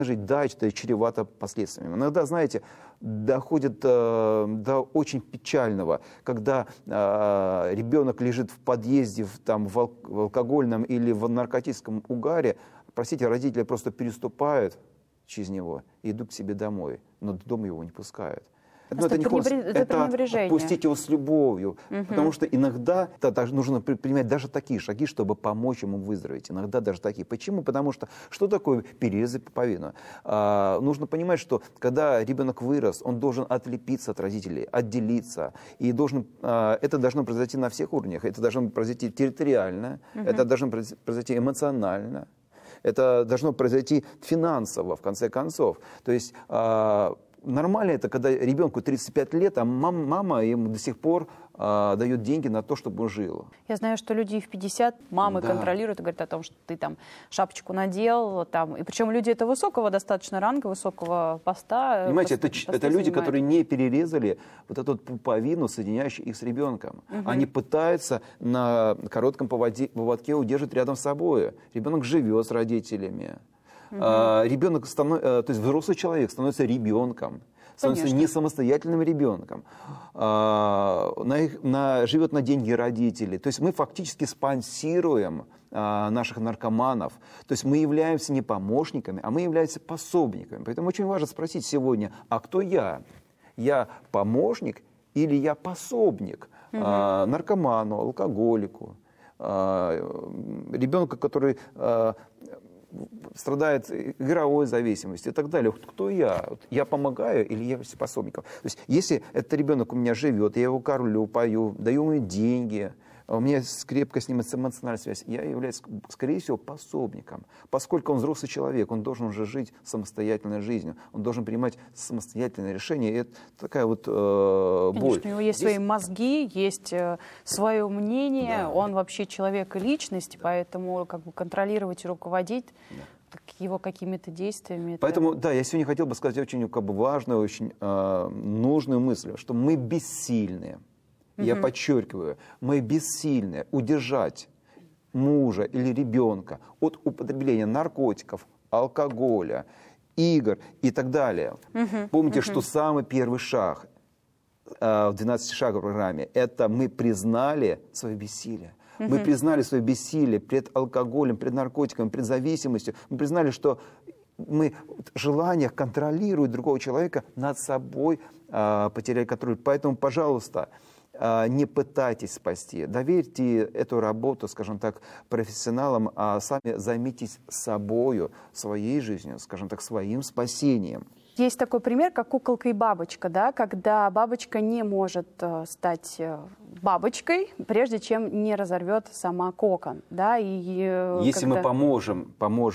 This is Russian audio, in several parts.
жить, да, это чревато последствиями. Иногда, знаете, доходит до очень печального, когда ребенок лежит в подъезде, в алкогольном или в наркотическом угаре, простите, родители просто переступают через него и идут к себе домой, но дома его не пускают. Но это отпустить его с любовью, потому что иногда нужно принимать даже такие шаги, чтобы помочь ему выздороветь. Иногда даже такие. Почему? Потому что что такое перерезать пуповину? Нужно понимать, что когда ребенок вырос, он должен отлепиться от родителей, отделиться. И это должно произойти на всех уровнях. Это должно произойти территориально, это должно произойти эмоционально, это должно произойти финансово, в конце концов. То есть нормально это, когда ребенку 35 лет, а мама ему до сих пор дает деньги на то, чтобы он жил. Я знаю, что люди в 50 мамы контролируют и говорят о том, что ты там шапочку надел. И причем люди это высокого достаточно ранга, высокого поста. Понимаете, это люди, которые не перерезали вот эту пуповину, соединяющую их с ребенком. Они пытаются на коротком поводке удерживать рядом с собой. Ребенок живет с родителями. Ребенок, то есть взрослый человек становится ребенком, становится не самостоятельным ребенком, живет на деньги родителей. То есть мы фактически спонсируем наших наркоманов. То есть мы являемся не помощниками, а мы являемся пособниками. Поэтому очень важно спросить сегодня, а кто я? Я помощник или я пособник наркоману, алкоголику, ребенку, который страдает игровой зависимостью и так далее. Кто я? Я помогаю или я являюсь пособником? То есть, если этот ребенок у меня живет, я его кормлю, пою, даю ему деньги, у меня крепкая с ним эмоциональная связь, я являюсь, скорее всего, пособником. Поскольку он взрослый человек, он должен уже жить самостоятельной жизнью, он должен принимать самостоятельные решения. И это такая вот боль. Конечно, у него есть свои мозги, есть свое мнение, он вообще человек и личность, поэтому как бы контролировать и руководить его какими-то действиями. Поэтому, да, я сегодня хотел бы сказать очень важную, очень нужную мысль, что мы бессильны. Я подчеркиваю, мы бессильны удержать мужа или ребенка от употребления наркотиков, алкоголя, игр и так далее. Помните, что самый первый шаг в 12-шаговой программе – это мы признали свое бессилие. Мы признали свое бессилие пред алкоголем, пред наркотиками, пред зависимостью. Мы признали, что мы в желаниях контролируем другого человека, над собой потеряли контроль. Поэтому, пожалуйста, не пытайтесь спасти. Доверьте эту работу, скажем так, профессионалам, а сами займитесь собою, своей жизнью, скажем так, своим спасением. Есть такой пример, как куколка и бабочка, да, когда бабочка не может стать бабочкой, прежде чем не разорвет сама кокон. Да, Если мы поможем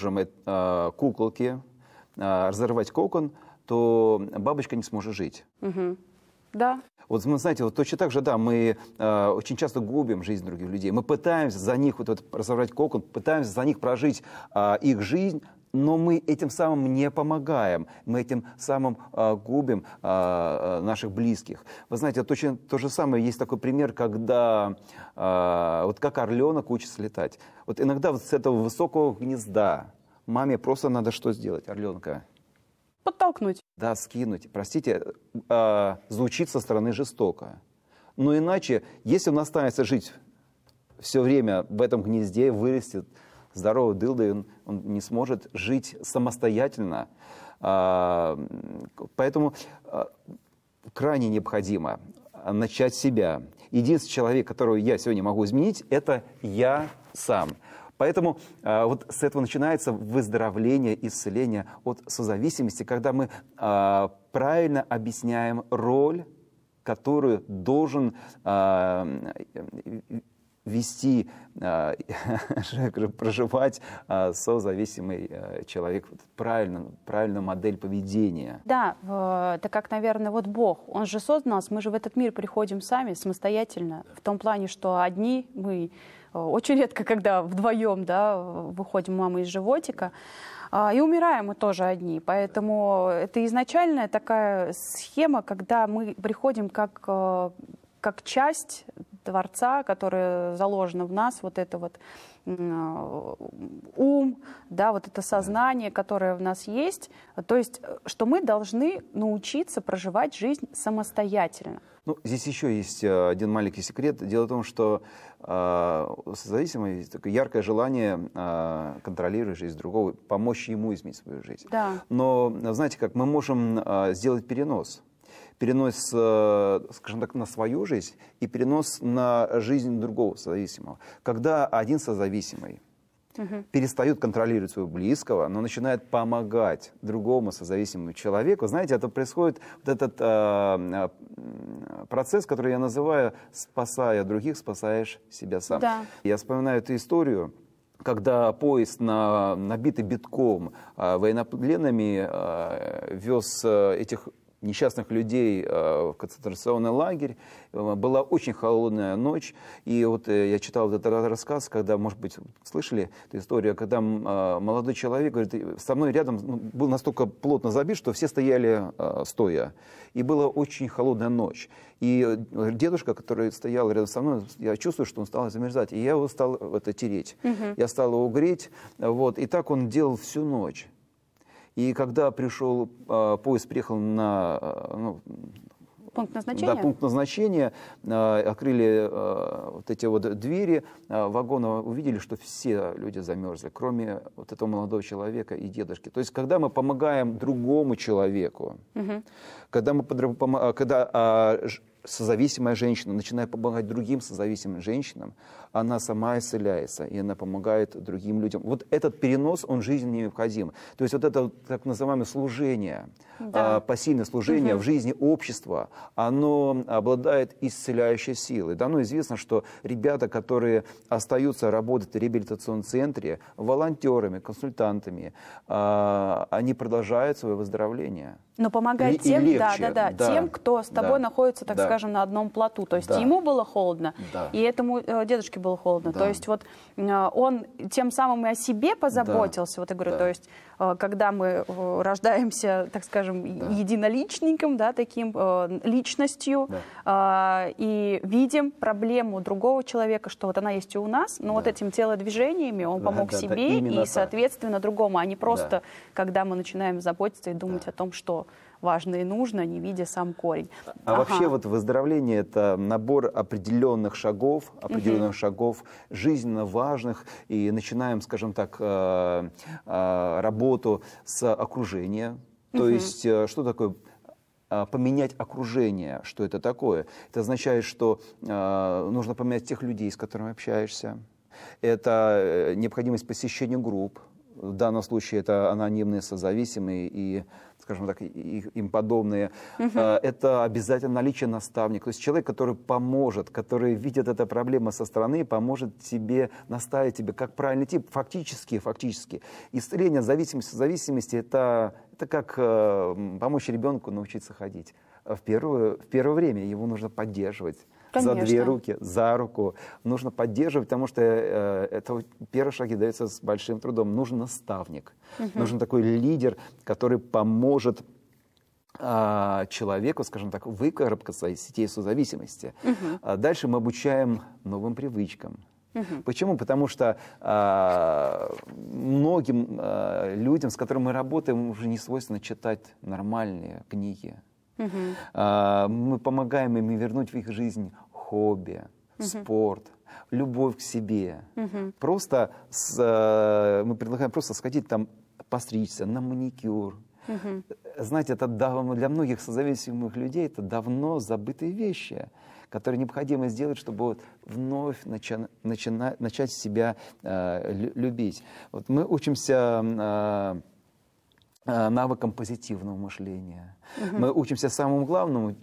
куколке разорвать кокон, то бабочка не сможет жить. Да. Вот, знаете, вот точно так же, да, мы очень часто губим жизнь других людей. Мы пытаемся за них разорвать кокон, пытаемся за них прожить их жизнь, но мы этим самым не помогаем. Мы этим самым губим наших близких. Вы знаете, точно то же самое, есть такой пример, когда вот как орленок учится летать. Вот иногда вот с этого высокого гнезда маме просто надо что сделать, орленка? Подтолкнуть. Да, скинуть. Простите, звучит со стороны жестоко. Но иначе, если он останется жить все время в этом гнезде, вырастет здоровый дылда, он не сможет жить самостоятельно. Поэтому крайне необходимо начать с себя. Единственный человек, которого я сегодня могу изменить, это я сам. Поэтому вот с этого начинается выздоровление, исцеление от созависимости, когда мы правильно объясняем роль, которую должен вести, проживать созависимый человек, правильную модель поведения. Да, это как, наверное, вот Бог, Он же создал нас, мы же в этот мир приходим сами, самостоятельно, в том плане, что одни мы, очень редко, когда вдвоем, да, выходим мама из животика, и умираем мы тоже одни. Поэтому это изначальная такая схема, когда мы приходим как часть Творца, которое заложено в нас, вот это вот ум, да, вот это сознание, которое в нас есть. То есть, что мы должны научиться проживать жизнь самостоятельно. Ну, здесь еще есть один маленький секрет. Дело в том, что созависимый есть такое яркое желание контролировать жизнь другого, помочь ему изменить свою жизнь. Да. Но, знаете как, мы можем сделать перенос. Перенос, скажем так, на свою жизнь и перенос на жизнь другого созависимого. Когда один созависимый перестает контролировать своего близкого, но начинает помогать другому созависимому человеку, знаете, это происходит вот этот процесс, который я называю «спасая других, спасаешь себя сам». Да. Я вспоминаю эту историю, когда поезд, набитый битком военнопленными, вез этих несчастных людей в концентрационный лагерь. Была очень холодная ночь. И вот я читал этот рассказ, когда, может быть, слышали эту историю, когда молодой человек говорит, со мной рядом был настолько плотно забит, что все стояли стоя. И была очень холодная ночь. И дедушка, который стоял рядом со мной, я чувствую, что он стал замерзать. И я его стал это тереть. Я стал его греть. Вот. И так он делал всю ночь. И когда пришел, поезд приехал на пункт назначения, пункт назначения, открыли вот эти вот двери вагона, увидели, что все люди замерзли, кроме вот этого молодого человека и дедушки. То есть, когда мы помогаем другому человеку, когда созависимая женщина начинает помогать другим созависимым женщинам, она сама исцеляется, и она помогает другим людям. Вот этот перенос, он жизненно необходим. То есть вот это так называемое служение, посильное служение в жизни общества, оно обладает исцеляющей силой. Давно известно, что ребята, которые остаются работать в реабилитационном центре, волонтерами, консультантами, они продолжают свое выздоровление. Но помогать тем, тем, кто с тобой находится, так скажем, на одном плоту. То есть ему было холодно, и этому дедушке было холодно. То есть вот он тем самым и о себе позаботился. Вот я говорю, то есть когда мы рождаемся, так скажем, единоличником, таким личностью, и видим проблему другого человека, что вот она есть и у нас, но вот этими телодвижениями он помог себе и, соответственно, другому, а не просто, когда мы начинаем заботиться и думать о том, что важно и нужно, не видя сам корень. Вообще вот выздоровление — это набор определенных шагов, жизненно важных, и начинаем, скажем так, работу с окружения. То есть что такое поменять окружение? Что это такое? Это означает, что нужно поменять тех людей, с которыми общаешься. Это необходимость посещения групп. В данном случае это анонимные созависимые и, скажем так, им подобные. Это обязательно наличие наставника. То есть человек, который поможет, который видит эту проблему со стороны, поможет тебе, наставить тебе, как правильно идти. Фактически. Исцеление зависимости это как помочь ребенку научиться ходить. В первое время его нужно поддерживать. Конечно. За две руки, за руку. Нужно поддерживать, потому что это первые шаги даются с большим трудом. Нужен наставник, нужен такой лидер, который поможет человеку, скажем так, выкарабкаться из сетей созависимости. Дальше мы обучаем новым привычкам. Почему? Потому что многим людям, с которыми мы работаем, уже не свойственно читать нормальные книги. Мы помогаем им вернуть в их жизнь хобби, спорт, любовь к себе. Просто мы предлагаем просто сходить там, постричься, на маникюр. Знаете, это для многих созависимых людей это давно забытые вещи, которые необходимо сделать, чтобы вот вновь начать себя любить. Вот мы учимся навыкам позитивного мышления. Мы учимся самому главному,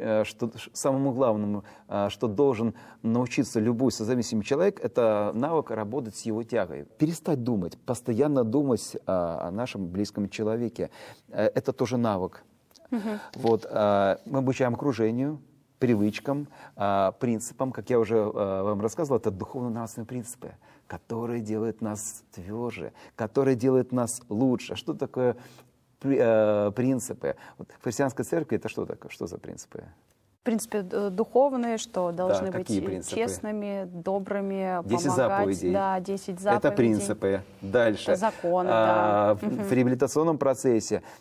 что должен научиться любой созависимый человек, это навык работать с его тягой. Перестать думать, постоянно думать о нашем близком человеке. Это тоже навык. Вот, мы обучаем окружению, привычкам, принципам, как я уже вам рассказывал, это духовно-нравственные принципы, которые делают нас тверже, которые делают нас лучше. Что такое принципы? Вот в христианской церкви это что такое? Что за принципы? В принципе, духовные, что должны быть какие принципы? честными, добрыми, 10 помогать. заповедей. Да, 10 заповедей. Это принципы. Дальше. Это законы, да. В реабилитационном процессе